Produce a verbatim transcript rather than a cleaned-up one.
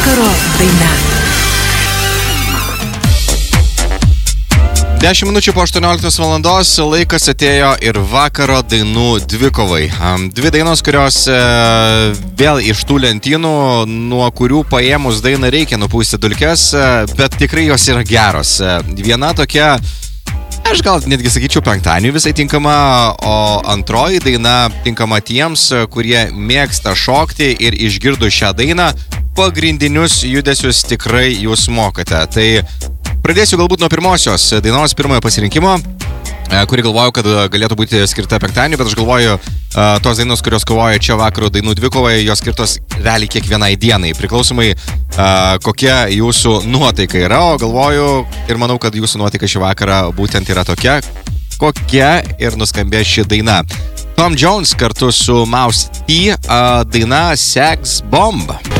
Vakaro daina. dešimt minučių po aštuonioliktos valandos laikas atėjo ir vakaro dainų dvikovai. Dvi dainos, kurios e, vėl iš tų lentynų, nuo kurių paėmus dainą reikia nupūsti dulkes, e, bet tikrai jos yra geros. E, viena tokia, aš gal netgi sakyčiau penktadienį visai tinkama, o antroji daina tinkama tiems, kurie mėgsta šokti ir išgirdus šią dainą, pagrindinius judesius tikrai jūs mokate. Tai pradėsiu galbūt nuo pirmosios dainos, pirmojo pasirinkimo, kuri galvoju, kad galėtų būti skirta penktadienį, bet aš galvoju, tos dainos, kurios kovoja čia vakaro dainų dvikovoje, jos skirtos realiai kiekvienai dienai, priklausomai kokia jūsų nuotaika yra, o galvoju ir manau, kad jūsų nuotaika šį vakarą būtent yra tokia, kokia ir nuskambės ši daina. Tom Jones kartu su Mouse T, daina Sex Bomb.